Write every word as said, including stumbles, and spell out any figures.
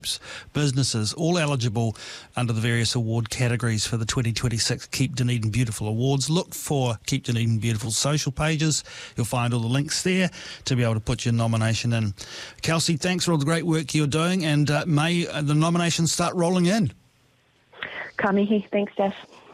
businesses, all eligible under the various award categories for the twenty twenty-six Keep Dunedin Beautiful Awards. Look for Keep Dunedin Beautiful social pages. You'll find all the links there to be able to put your nomination in. Kelsey, thanks for all the great work you're doing, and uh, may uh, the nominations start rolling in. Ka mihi. Thanks, Steph.